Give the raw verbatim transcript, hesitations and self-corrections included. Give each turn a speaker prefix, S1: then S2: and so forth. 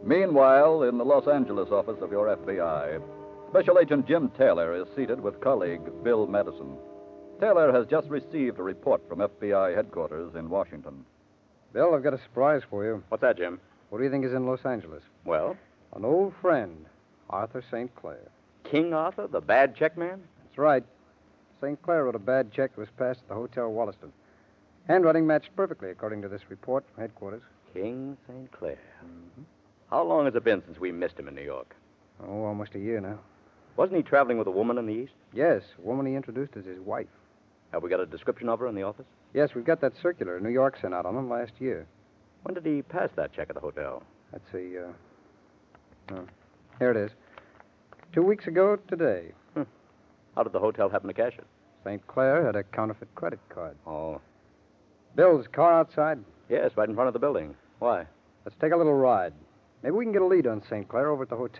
S1: Meanwhile, in the Los Angeles office of your F B I, Special Agent Jim Taylor is seated with colleague Bill Madison. Taylor has just received a report from F B I headquarters in Washington.
S2: Bill, I've got a surprise for you.
S3: What's that, Jim?
S2: What do you think is in Los Angeles?
S3: Well,
S2: An old friend, Arthur Saint Clair.
S3: King Arthur, the bad check man?
S2: That's right. Saint Clair wrote a bad check that was passed at the Hotel Wollaston. Handwriting matched perfectly, according to this report from headquarters.
S3: King Saint Clair. Mm-hmm. How long has it been since we missed him in New York?
S2: Oh, almost a year now.
S3: Wasn't he traveling with a woman in the East?
S2: Yes, a woman he introduced as his wife.
S3: Have we got a description of her in the office?
S2: Yes, we've got that circular New York sent out on him last year.
S3: When did he pass that check at the hotel?
S2: Let's see, uh... oh, here it is. Two weeks ago today.
S3: Hmm. How did the hotel happen to cash it?
S2: Saint Clair had a counterfeit credit card.
S3: Oh.
S2: Bill's car outside?
S3: Yes, right in front of the building. Why?
S2: Let's take a little ride. Maybe we can get a lead on Saint Clair over at the hotel.